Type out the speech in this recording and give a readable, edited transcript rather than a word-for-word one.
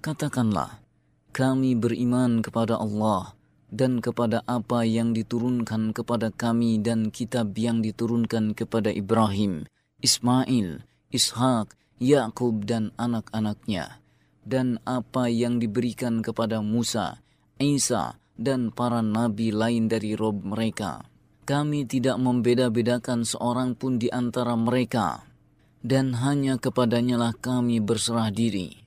Katakanlah, kami beriman kepada Allah dan kepada apa yang diturunkan kepada kami dan kitab yang diturunkan kepada Ibrahim, Ismail, Ishak, Yakub dan anak-anaknya, dan apa yang diberikan kepada Musa, Isa, dan para nabi lain dari Rob mereka. Kami tidak membeda-bedakan seorang pun di antara mereka, dan hanya kepadanyalah kami berserah diri.